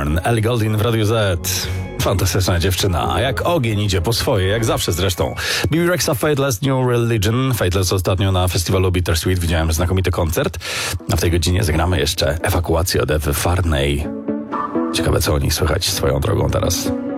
Gordon, Ellie Goulding w Radiu Z. Fantastyczna dziewczyna, a jak ogień idzie po swoje, jak zawsze zresztą. Bibi Rexa, Faithless New Religion. Faithless ostatnio na festiwalu Bittersweet widziałem znakomity koncert. A w tej godzinie zagramy jeszcze Ewakuację od Ewy Farnej. Ciekawe, co o nich słychać swoją drogą teraz.